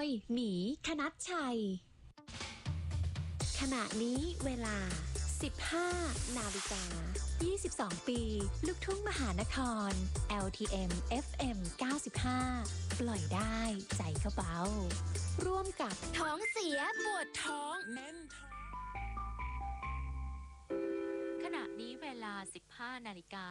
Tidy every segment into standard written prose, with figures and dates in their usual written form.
ยหมีคณัชชัยขณะนี้เวลา 15 นาฬิกา 22 ปีลูกทุ่งมหานคร LTM FM 95 ปล่อยได้ใจก็เบาร่วมกับท้องเสียปวดท้องแน่นท้องขณะนี้เวลา 15 นาฬิกา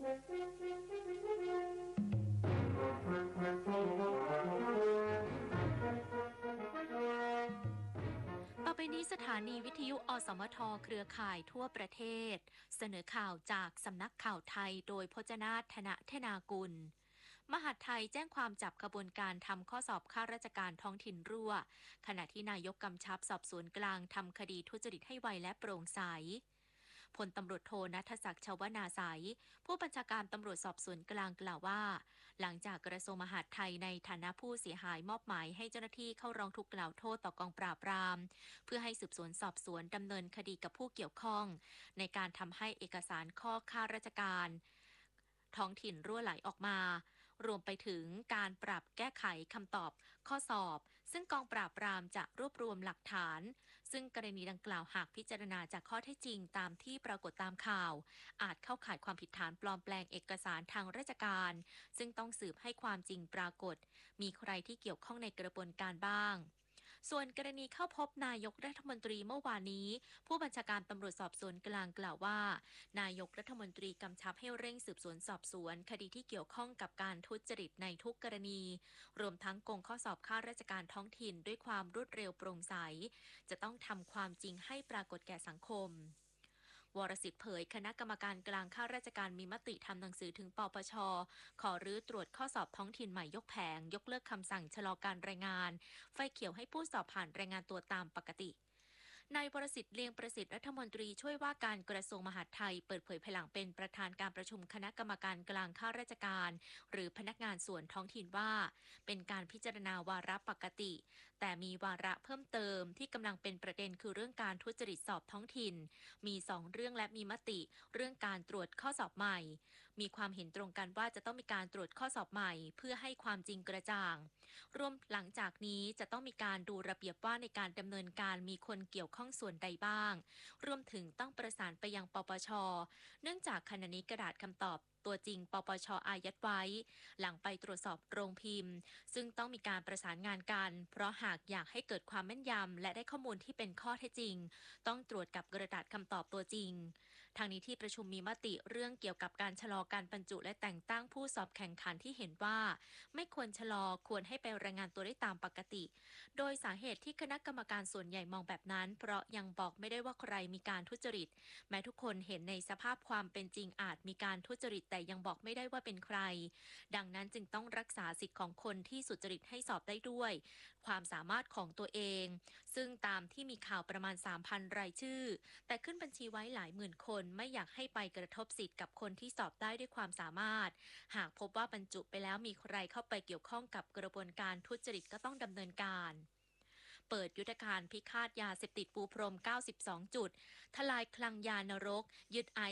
ต่อไปนี้สถานีวิทยุอสมทเครือข่ายทั่วประเทศเสนอข่าวจากสำนักข่าวไทยโดยพจนาถ ธนเทนากุลมหาดไทยแจ้งความจับขบวนการทำข้อสอบข้าราชการท้องถิ่นรั่วขณะที่นายกกำชับสอบสวนกลางทำคดีทุจริตให้ไวและโปร่งใสพลตำรวจโทณัฐศักดิ์ ชวนาไสยผู้บัญชาการตำรวจสอบสวนกลางกล่าวว่าหลังจากกระทรวงมหาดไทยในฐานะผู้เสียหายมอบหมายให้เจ้าหน้าที่เข้าร้องทุกข์กล่าวโทษต่อกองปราบปรามเพื่อให้สืบสวนสอบสวนดำเนินคดีกับผู้เกี่ยวข้องในการทำให้เอกสารข้อข้าราชการท้องถิ่นรั่วไหลออกมารวมไปถึงการปรับแก้ไขคำตอบข้อสอบซึ่งกองปราบปรามจะรวบรวมหลักฐานซึ่งกรณีดังกล่าวหากพิจารณาจากข้อเท็จจริงตามที่ปรากฏตามข่าวอาจเข้าข่ายความผิดฐานปลอมแปลงเอกสารทางราชการซึ่งต้องสืบให้ความจริงปรากฏมีใครที่เกี่ยวข้องในกระบวนการบ้างส่วนกรณีเข้าพบนายกรัฐมนตรีเมื่อวานนี้ผู้บัญชาการตำรวจสอบสวนกลางกล่าวว่านายกรัฐมนตรีกำชับให้เร่งสืบสวนสอบสวนคดีที่เกี่ยวข้องกับการทุจริตในทุกกรณีรวมทั้งโกงข้อสอบข้าราชการท้องถิ่นด้วยความรวดเร็วโปร่งใสจะต้องทำความจริงให้ปรากฏแก่สังคมวรสิทธิ์เผยคณะกรรมการกลางข้าราชการมีมติทำหนังสือถึงปปช.ขอรื้อตรวจข้อสอบท้องถิ่นใหม่ยกแผงยกเลิกคำสั่งชะลอการรายงานไฟเขียวให้ผู้สอบผ่านรายงานตัวตามปกตินายวรสิทธิ์เลียงประสิทธิ์รัฐมนตรีช่วยว่าการกระทรวงมหาดไทยเปิดเผยภายหลังเป็นประธานการประชุมคณะกรรมการกลางข้าราชการหรือพนักงานส่วนท้องถิ่นว่าเป็นการพิจารณาวาระปกติแต่มีวาระเพิ่มเติมที่กำลังเป็นประเด็นคือเรื่องการทุจริตสอบท้องถิ่นมี2เรื่องและมีมติเรื่องการตรวจข้อสอบใหม่มีความเห็นตรงกันว่าจะต้องมีการตรวจข้อสอบใหม่เพื่อให้ความจริงกระจ่างรวมหลังจากนี้จะต้องมีการดูระเบียบว่าในการดำเนินการมีคนเกี่ยวข้องส่วนใดบ้างรวมถึงต้องประสานไปยังปปช.เนื่องจากขณะนี้กระดาษคำตอบตัวจริงปปช.อายัดไว้หลังไปตรวจสอบโรงพิมพ์ซึ่งต้องมีการประสานงานกันเพราะหากอยากให้เกิดความแม่นยำและได้ข้อมูลที่เป็นข้อเท็จจริงต้องตรวจกับกระดาษคำตอบตัวจริงทางนี้ที่ประชุมมีมติเรื่องเกี่ยวกับการชะลอการบรรจุและแต่งตั้งผู้สอบแข่งขันที่เห็นว่าไม่ควรชะลอควรให้ไปรายงานตัวได้ตามปกติโดยสาเหตุที่คณะกรรมการส่วนใหญ่มองแบบนั้นเพราะยังบอกไม่ได้ว่าใครมีการทุจริตแม้ทุกคนเห็นในสภาพความเป็นจริงอาจมีการทุจริตแต่ยังบอกไม่ได้ว่าเป็นใครดังนั้นจึงต้องรักษาสิทธิ์ของคนที่สุจริตให้สอบได้ด้วยความสามารถของตัวเองซึ่งตามที่มีข่าวประมาณ 3,000 รายชื่อแต่ขึ้นบัญชีไว้หลายหมื่นคนไม่อยากให้ไปกระทบสิทธิ์กับคนที่สอบได้ด้วยความสามารถหากพบว่าบรรจุไปแล้วมีใครเข้าไปเกี่ยวข้องกับกระบวนการทุจริตก็ต้องดำเนินการเปิดยุทธการพิฆาตยาเสพติดปูพรม92จุดทลายคลังยานรกยึดไอ